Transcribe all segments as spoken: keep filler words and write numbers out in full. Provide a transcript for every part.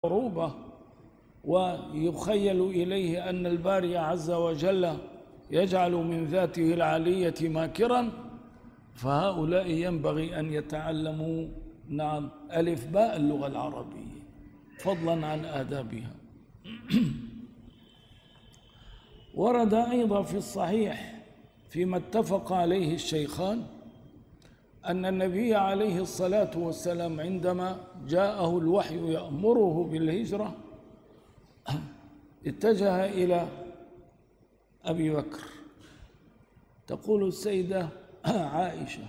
عروبة ويخيل إليه أن الباري عز وجل يجعل من ذاته العالية ماكرا، فهؤلاء ينبغي أن يتعلموا نعم ألف باء اللغة العربية فضلا عن آدابها. ورد أيضا في الصحيح فيما اتفق عليه الشيخان أن النبي عليه الصلاة والسلام عندما جاءه الوحي يأمره بالهجرة اتجه إلى أبي بكر. تقول السيدة عائشة: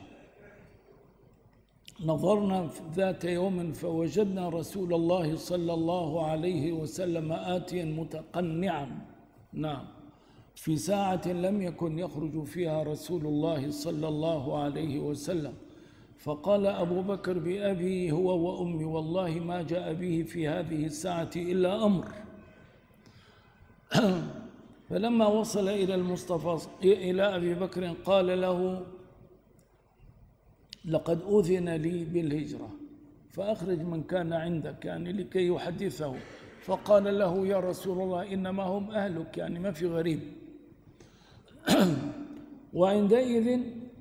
نظرنا ذات يوم فوجدنا رسول الله صلى الله عليه وسلم آتيا متقنعا، نعم، في ساعة لم يكن يخرج فيها رسول الله صلى الله عليه وسلم، فقال أبو بكر بأبي هو وأمي والله ما جاء به في هذه الساعة إلا أمر. فلما وصل إلى المصطفى إلى أبي بكر قال له: لقد أذن لي بالهجرة فأخرج من كان عندك، يعني لكي يحدثه. فقال له: يا رسول الله إنما هم أهلك، يعني ما في غريب. وعندئذ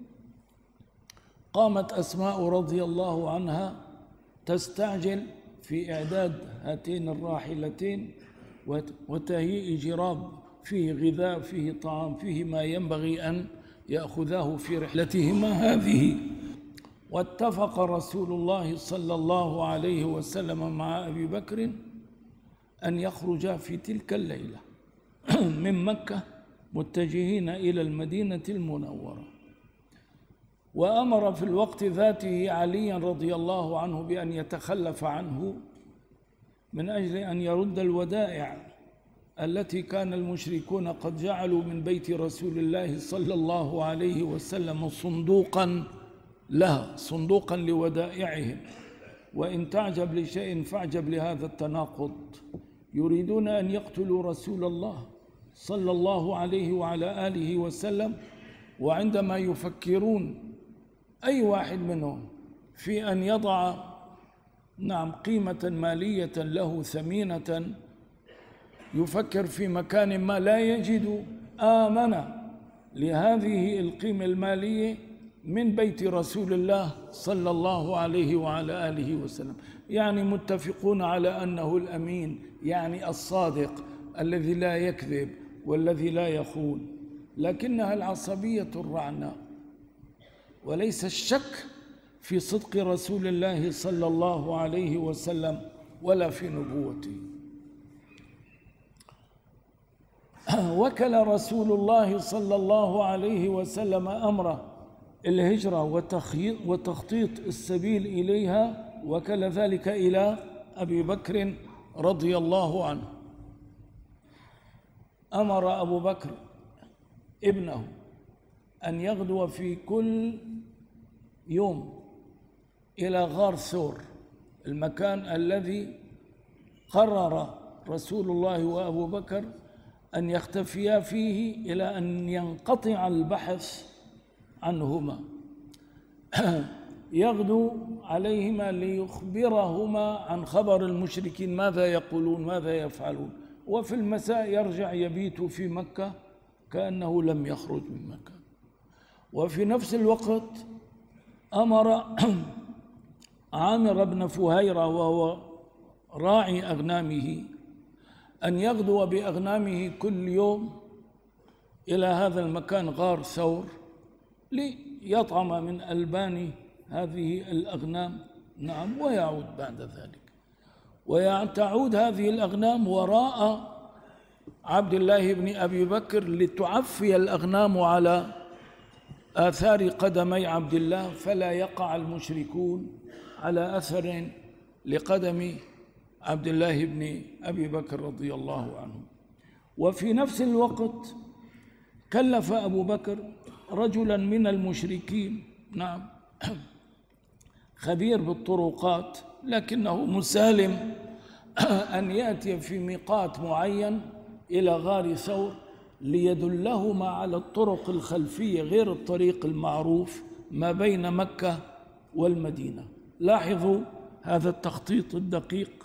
قامت أسماء رضي الله عنها تستعجل في إعداد هاتين الراحلتين وتهيئ جراب فيه غذاء فيه طعام فيه ما ينبغي أن يأخذاه في رحلتهما هذه. واتفق رسول الله صلى الله عليه وسلم مع أبي بكر أن يخرجا في تلك الليلة من مكة متجهين إلى المدينة المنورة. وأمر في الوقت ذاته عليا رضي الله عنه بأن يتخلف عنه من أجل أن يرد الودائع التي كان المشركون قد جعلوا من بيت رسول الله صلى الله عليه وسلم صندوقا لها، صندوقا لودائعهم. وإن تعجب لشيء فاعجب لهذا التناقض، يريدون أن يقتلوا رسول الله صلى الله عليه وعلى آله وسلم، وعندما يفكرون أي واحد منهم في أن يضع نعم قيمة مالية له ثمينة يفكر في مكان ما لا يجد آمن لهذه القيمة المالية من بيت رسول الله صلى الله عليه وعلى آله وسلم. يعني متفقون على أنه الأمين، يعني الصادق الذي لا يكذب والذي لا يخون، لكنها العصبية الرعناء وليس الشك في صدق رسول الله صلى الله عليه وسلم ولا في نبوته. وكل رسول الله صلى الله عليه وسلم أمره الهجرة وتخطيط السبيل إليها، وكل ذلك إلى أبي بكر رضي الله عنه. أمر أبو بكر ابنه أن يغدو في كل يوم إلى غار ثور، المكان الذي قرر رسول الله وأبو بكر أن يختفيا فيه إلى أن ينقطع البحث عنهما. يغدو عليهما ليخبرهما عن خبر المشركين، ماذا يقولون ماذا يفعلون، وفي المساء يرجع يبيت في مكة كأنه لم يخرج من مكة. وفي نفس الوقت أمر عامر بن فهيرة وهو راعي أغنامه أن يغدو بأغنامه كل يوم إلى هذا المكان غار ثور ليطعم من ألبان هذه الأغنام، نعم، ويعود بعد ذلك. وتعود هذه الأغنام وراء عبد الله بن أبي بكر لتعفي الأغنام على آثار قدمي عبد الله، فلا يقع المشركون على أثر لقدم عبد الله بن أبي بكر رضي الله عنه. وفي نفس الوقت كلف أبو بكر رجلا من المشركين، نعم، خبير بالطرقات لكنه مسالم، أن يأتي في ميقات معين إلى غار ثور ليدلهما على الطرق الخلفية غير الطريق المعروف ما بين مكة والمدينة. لاحظوا هذا التخطيط الدقيق